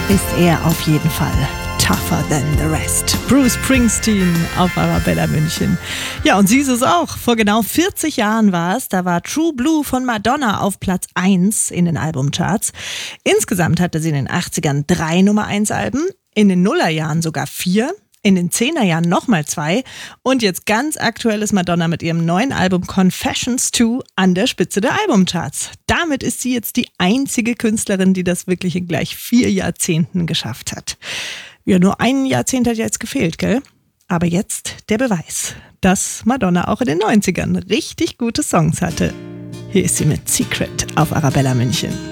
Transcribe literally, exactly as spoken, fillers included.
ist er auf jeden Fall tougher than the rest. Bruce Springsteen auf Arabella München. Ja, und sie ist es auch. Vor genau vierzig Jahren war es. Da war True Blue von Madonna auf Platz eins in den Albumcharts. Insgesamt hatte sie in den achtzigern drei Nummer eins Alben, in den Nullerjahren sogar vier. In den Zehnerjahren nochmal zwei und jetzt ganz aktuell ist Madonna mit ihrem neuen Album Confessions zwei an der Spitze der Albumcharts. Damit ist sie jetzt die einzige Künstlerin, die das wirklich in gleich vier Jahrzehnten geschafft hat. Ja, nur ein Jahrzehnt hat jetzt gefehlt, gell? Aber jetzt der Beweis, dass Madonna auch in den neunzigern richtig gute Songs hatte. Hier ist sie mit Secret auf Arabella München.